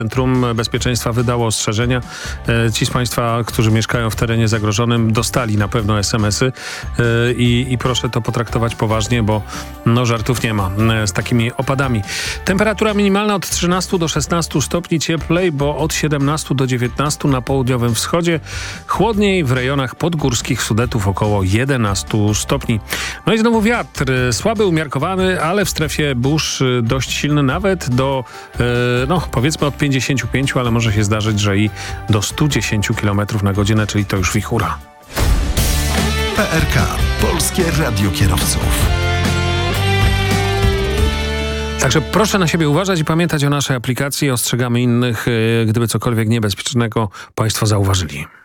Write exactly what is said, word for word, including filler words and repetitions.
Centrum Bezpieczeństwa wydało ostrzeżenia. Ci z Państwa, którzy mieszkają w terenie zagrożonym, dostali na pewno es em esy i, i proszę to potraktować poważnie, bo no żartów nie ma z takimi opadami. Temperatura minimalna od trzynastu do szesnastu stopni, cieplej, bo od siedemnastu do dziewiętnastu na południowym wschodzie, chłodniej w rejonach podgórskich Sudetów około jedenastu stopni. No i znowu wiatr, słaby, umiarkowany, ale w strefie burz dość silny, nawet do, no powiedzmy od pięćdziesięciu pięciu, ale może się zdarzyć, że i do stu dziesięciu kilometrów na godzinę, czyli to już wichura. P R K. Polskie Radio Kierowców. Także proszę na siebie uważać i pamiętać o naszej aplikacji. Ostrzegamy innych, gdyby cokolwiek niebezpiecznego Państwo zauważyli.